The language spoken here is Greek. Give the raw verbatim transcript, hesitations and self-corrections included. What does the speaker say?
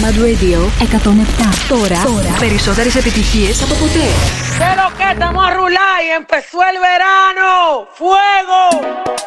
Plus Radio εκατόν επτά. Τώρα, τώρα περισσότερες επιτυχίες από ποτέ. Pero que estamos a rular y empezó el verano. ¡Fuego!